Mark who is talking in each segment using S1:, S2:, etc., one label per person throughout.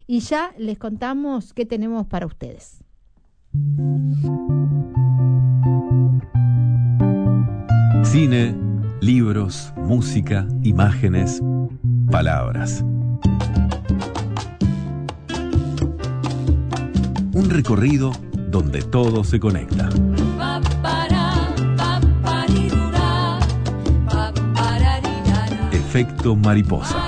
S1: y ya les contamos qué tenemos para ustedes.
S2: Cine, libros, música, imágenes, palabras. Un recorrido donde todo se conecta. Efecto mariposa.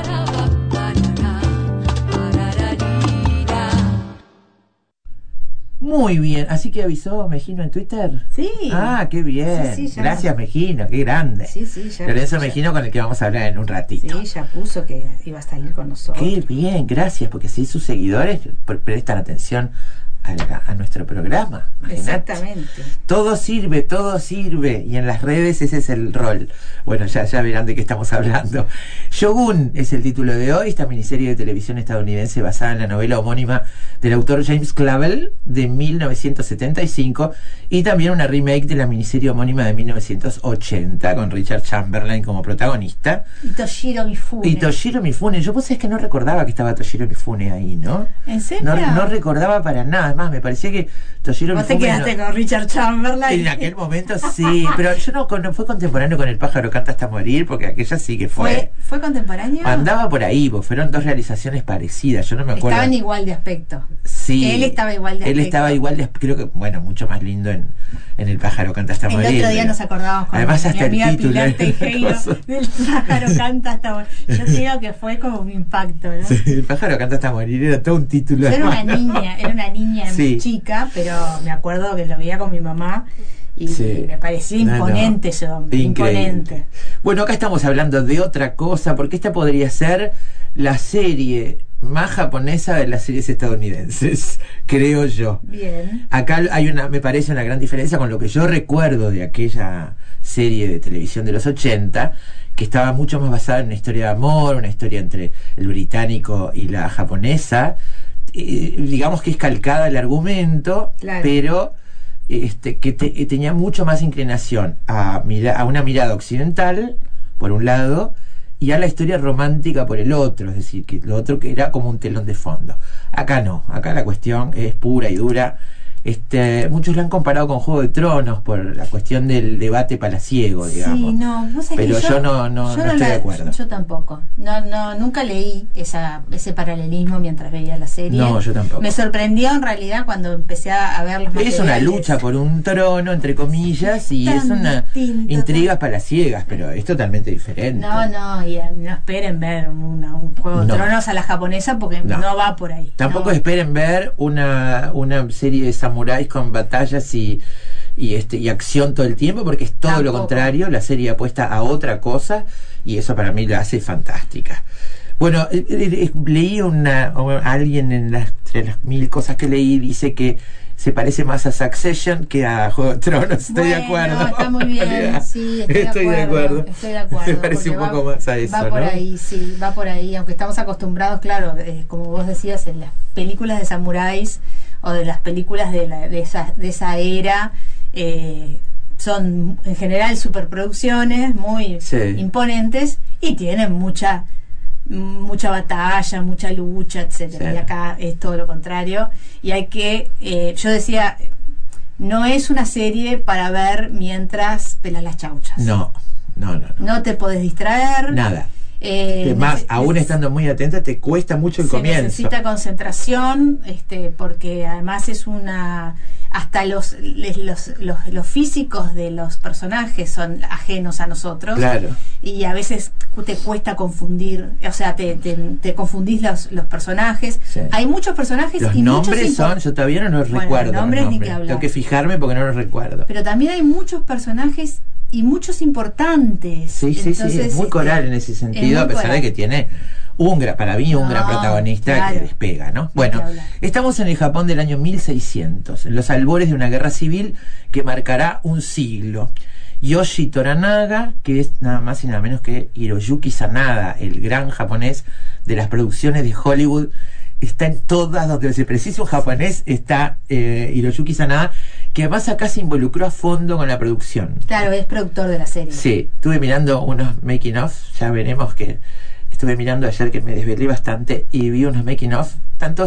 S3: Muy bien, así que avisó Mejino en Twitter.
S4: Sí.
S3: Ah, qué bien.
S4: Sí,
S3: gracias Mejino, qué grande.
S4: Sí, ya.
S3: Lorenzo Mejino, con el que vamos a hablar en un ratito.
S4: Sí, ya puso que iba a salir con nosotros.
S3: Qué bien, gracias, porque si sus seguidores prestan atención a nuestro programa. Imaginate.
S4: Exactamente.
S3: Todo sirve, y en las redes ese es el rol. Bueno, ya verán de qué estamos hablando. Shogun es el título de hoy, esta miniserie de televisión estadounidense basada en la novela homónima del autor James Clavell de 1975, y también una remake de la miniserie homónima de 1980 con Richard Chamberlain como protagonista.
S4: Y Toshiro Mifune. Yo pues es que no recordaba que estaba Toshiro Mifune ahí, ¿no? ¿En serio?
S3: No recordaba para nada. Además, me parecía que Toshiro Mifune...
S4: Vos te quedaste con Richard Chamberlain.
S3: En aquel momento sí, pero yo no fue contemporáneo con El pájaro canta hasta morir, porque aquella sí que fue.
S4: ¿Fue contemporáneo?
S3: Andaba por ahí, porque fueron dos realizaciones parecidas, yo no me acuerdo.
S4: Estaban igual de aspecto.
S3: Sí.
S4: Él estaba igual de aspecto.
S3: Él estaba igual de creo que, bueno, mucho más lindo en El pájaro canta hasta morir.
S4: El otro día nos acordábamos con
S3: además
S4: mi
S3: hasta
S4: amiga
S3: el título
S4: Pilar Tejero del pájaro canta hasta morir. Yo creo que fue como un impacto, ¿no?
S3: Sí, El pájaro canta hasta morir era todo un título.
S4: Yo era una niña
S3: sí.
S4: muy chica, pero me acuerdo que lo veía con mi mamá y sí. Me parecía imponente ese hombre. Imponente.
S3: Bueno, acá estamos hablando de otra cosa, porque esta podría ser la serie más japonesa de las series estadounidenses, creo yo.
S4: Bien.
S3: Acá me parece una gran diferencia con lo que yo recuerdo de aquella serie de televisión de los 80, que estaba mucho más basada en una historia de amor, una historia entre el británico y la japonesa. Digamos que es calcada el argumento, claro. Pero que tenía mucho más inclinación a una mirada occidental, por un lado, y a la historia romántica por el otro, es decir, que lo otro que era como un telón de fondo. Acá no, acá la cuestión es pura y dura. Muchos la han comparado con Juego de Tronos por la cuestión del debate palaciego, digamos.
S4: Sí, no sé,
S3: pero yo no estoy de acuerdo.
S4: Yo tampoco. Nunca leí ese paralelismo mientras veía la serie.
S3: No, yo tampoco.
S4: Me sorprendió en realidad cuando empecé a ver los materiales.
S3: Es una lucha por un trono, entre comillas, y es una intrigas palaciegas, pero es totalmente diferente.
S4: No esperen ver un Juego de Tronos a la japonesa, porque no va por ahí.
S3: Tampoco esperen ver una serie de samuráis con batallas y acción todo el tiempo, porque es todo lo contrario. La serie apuesta a otra cosa y eso para mí la hace fantástica. Bueno, leí alguien entre las mil cosas que leí, dice que se parece más a Succession que a Juego de Tronos. Estoy de acuerdo.
S4: Está muy bien, sí, estoy de acuerdo. Me
S3: parece un poco más a eso,
S4: va por ahí, sí, va por ahí, aunque estamos acostumbrados, claro, como vos decías, en las películas de samuráis o de las películas de esa era, son en general superproducciones muy imponentes y tienen mucha batalla, mucha lucha, etcétera. Y acá es todo lo contrario. Y hay que, yo decía, no es una serie para ver mientras pelas las chauchas. No. No te podés distraer.
S3: Nada. Más, aún estando muy atenta, te cuesta mucho el comienzo.
S4: Necesita concentración, porque además es hasta los físicos de los personajes son ajenos a nosotros.
S3: Claro.
S4: Y a veces te cuesta confundir, o sea, te confundís los personajes. Sí. Hay muchos personajes
S3: los
S4: y
S3: nombres yo todavía no los recuerdo.
S4: Nombres ni que hablar.
S3: Tengo que fijarme porque no los recuerdo.
S4: Pero también hay muchos personajes y importantes.
S3: Sí, es muy coral en ese sentido, a pesar de que tiene para mí un gran protagonista que despega, ¿no? Bueno, estamos en el Japón del año 1600, en los albores de una guerra civil que marcará un siglo. Yoshi Toranaga, que es nada más y nada menos que Hiroyuki Sanada, el gran japonés de las producciones de Hollywood, está en todas donde se precisa un japonés, está Hiroyuki Sanada, que además acá se involucró a fondo con la producción.
S4: Claro, es productor de la serie.
S3: Sí, estuve mirando unos making of, ya veremos que estuve mirando ayer que me desvelé bastante y vi unos making of, tanto